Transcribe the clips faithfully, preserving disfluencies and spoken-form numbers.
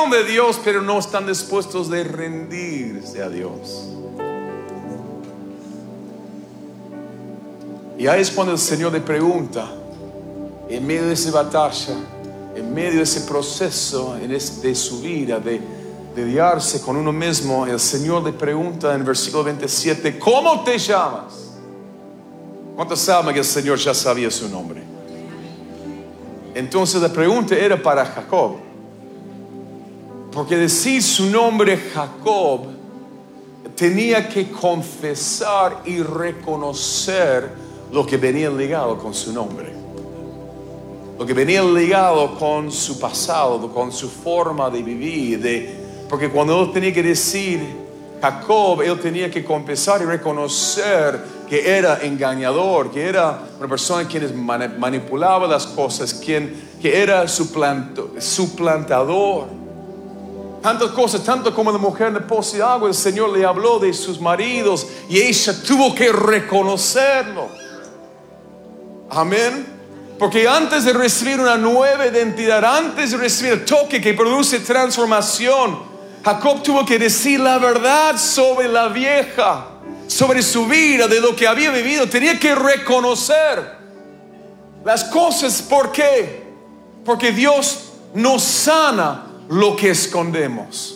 bendición de Dios, pero no están dispuestos de rendirse a Dios. Y ahí es cuando el Señor le pregunta, en medio de esa batalla, en medio de ese proceso de su vida, de, de lidiarse con uno mismo, el Señor le pregunta en el versículo veintisiete, ¿cómo te llamas? ¿Cuántos saben que el Señor ya sabía su nombre? Entonces la pregunta era para Jacob, porque decir su nombre Jacob tenía que confesar y reconocer lo que venía ligado con su nombre, lo que venía ligado con su pasado, con su forma de vivir, de, porque cuando él tenía que decir Jacob, él tenía que confesar y reconocer que era engañador, que era una persona quien manipulaba las cosas, quien, que era suplanto, suplantador. Tantas cosas, tanto como la mujer en el pozo de agua, el Señor le habló de sus maridos y ella tuvo que reconocerlo. Amén. Porque antes de recibir una nueva identidad, antes de recibir el toque que produce transformación, Jacob tuvo que decir la verdad sobre la vieja, sobre su vida, de lo que había vivido. Tenía que reconocer las cosas. ¿Por qué? Porque Dios nos sana lo que escondemos.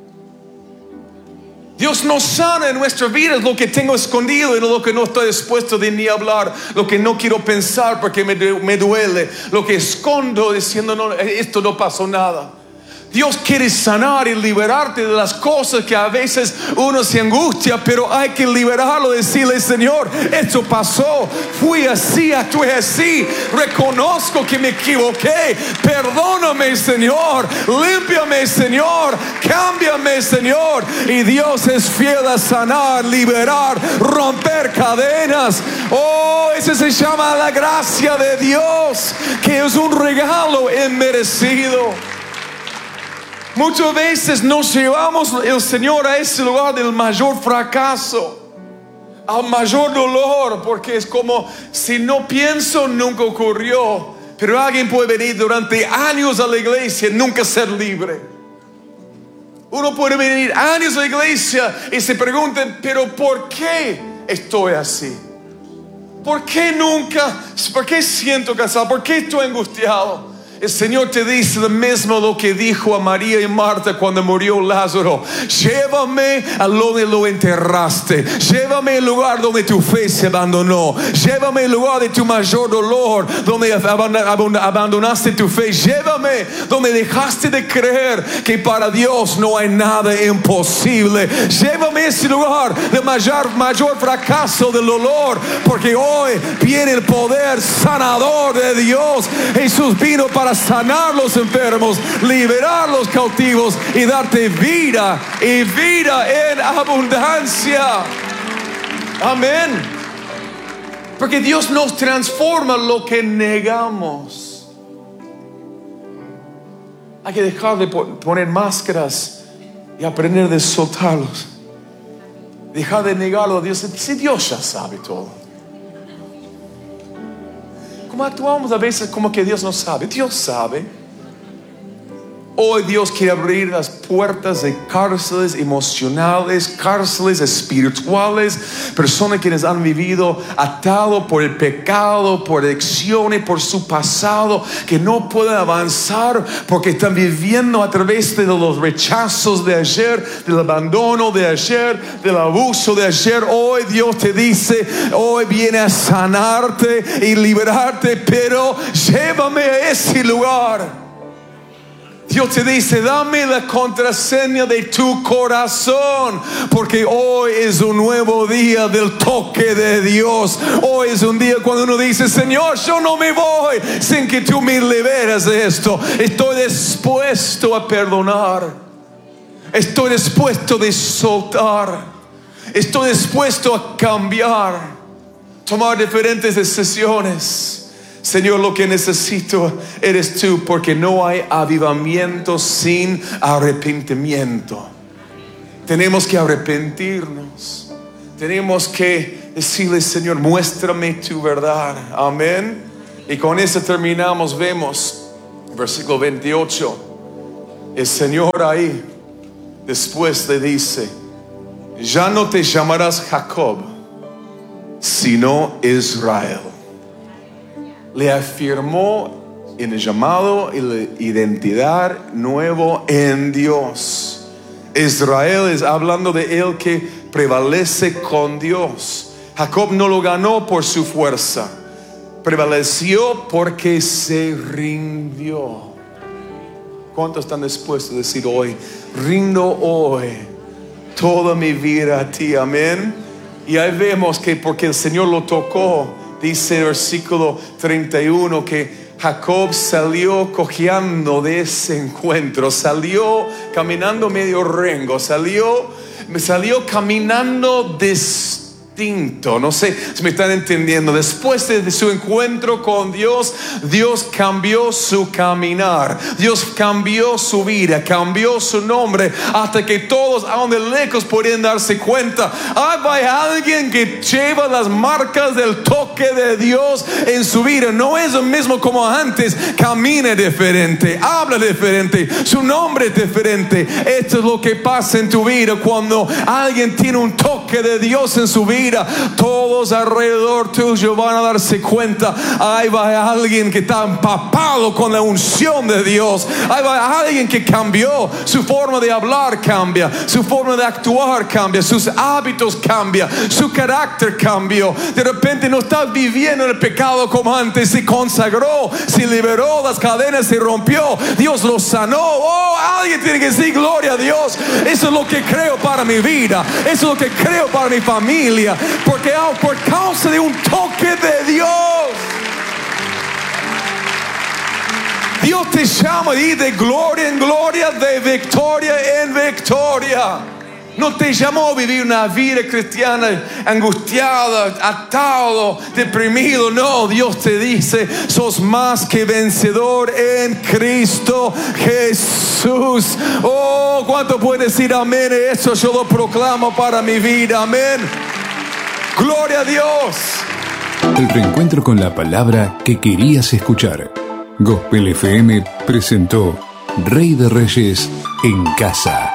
Dios nos sana en nuestra vida lo que tengo escondido y lo que no estoy dispuesto de ni hablar, lo que no quiero pensar porque me, me duele, lo que escondo diciendo no, esto no pasó nada. Dios quiere sanar y liberarte de las cosas que a veces uno se angustia, pero hay que liberarlo, decirle, Señor, esto pasó, fui así, actué así, reconozco que me equivoqué, perdóname, Señor, límpiame, Señor, cámbiame, Señor. Y Dios es fiel a sanar, liberar, romper cadenas. Oh, eso se llama la gracia de Dios, que es un regalo inmerecido. Muchas veces nos llevamos el Señor a ese lugar del mayor fracaso, al mayor dolor, porque es como si no pienso, nunca ocurrió. Pero alguien puede venir durante años a la iglesia y nunca ser libre. Uno puede venir años a la iglesia y se preguntan, pero ¿por qué estoy así? ¿Por qué nunca? ¿Por qué siento cansado? ¿Por qué estoy angustiado? El Señor te dice lo mismo lo que dijo a María y Marta cuando murió Lázaro. Llévame a donde lo enterraste. Llévame al lugar donde tu fe se abandonó. Llévame al lugar de tu mayor dolor, donde abandonaste tu fe. Llévame donde dejaste de creer que para Dios no hay nada imposible. Llévame a ese lugar de mayor, mayor fracaso, del dolor, porque hoy viene el poder sanador de Dios. Jesús vino para sanar los enfermos, liberar los cautivos y darte vida y vida en abundancia. Amén. Porque Dios nos transforma lo que negamos. Hay que dejar de poner máscaras y aprender de soltarlos. Dejar de negarlo a Dios. Si Dios ya sabe todo. Como actuamos a veces como que Dios no sabe. Dios sabe. Hoy Dios quiere abrir las puertas de cárceles emocionales, cárceles espirituales, personas quienes han vivido atados por el pecado, por adicciones, por su pasado, que no pueden avanzar porque están viviendo a través de los rechazos de ayer, del abandono de ayer, del abuso de ayer. Hoy Dios te dice, hoy viene a sanarte y liberarte, pero llévame a ese lugar. Dios te dice, dame la contraseña de tu corazón, porque hoy es un nuevo día del toque de Dios. Hoy es un día cuando uno dice, Señor, yo no me voy sin que tú me liberes de esto. Estoy dispuesto a perdonar. Estoy dispuesto a soltar. Estoy dispuesto a cambiar, tomar diferentes decisiones. Señor, lo que necesito eres tú, porque no hay avivamiento sin arrepentimiento. Tenemos que arrepentirnos. Tenemos que decirle, Señor, muéstrame tu verdad. Amén. Y con eso terminamos. Vemos versículo veintiocho. El Señor ahí después le dice: ya no te llamarás Jacob, sino Israel. Le afirmó en el llamado y la identidad nuevo en Dios. Israel es hablando de él que prevalece con Dios. Jacob no lo ganó por su fuerza, prevaleció porque se rindió. ¿Cuántos están dispuestos a decir hoy: rindo hoy toda mi vida a ti? Amén. Y ahí vemos que porque el Señor lo tocó, dice el versículo treinta y uno que Jacob salió cojeando de ese encuentro, salió caminando medio rengo, salió, salió caminando distinto. No sé si me están entendiendo. Después de su encuentro con Dios, Dios cambió su caminar, Dios cambió su vida, cambió su nombre, hasta que todos, aun de lejos, podían darse cuenta: hay alguien que lleva las marcas del toque de Dios en su vida. No es lo mismo como antes. Camina diferente, habla diferente, su nombre es diferente. Esto es lo que pasa en tu vida cuando alguien tiene un toque de Dios en su vida. Todos alrededor tuyo van a darse cuenta: ahí va alguien que está empapado con la unción de Dios. Ahí va alguien que cambió. Su forma de hablar cambia, su forma de actuar cambia, sus hábitos cambian, su carácter cambió. De repente no está viviendo en el pecado como antes. Se consagró, se liberó, las cadenas se rompió, Dios lo sanó. Oh, alguien tiene que decir: gloria a Dios. Eso es lo que creo para mi vida, eso es lo que creo para mi familia. Porque oh, por causa de un toque de Dios, Dios te llama y de gloria en gloria, de victoria en victoria. No te llamó a vivir una vida cristiana angustiada, atado, deprimido. No, Dios te dice: sos más que vencedor en Cristo Jesús. Oh, ¿cuánto puede decir amén? Eso yo lo proclamo para mi vida. Amén. Gloria a Dios. El reencuentro con la palabra que querías escuchar. Gospel F M presentó Rey de Reyes en casa.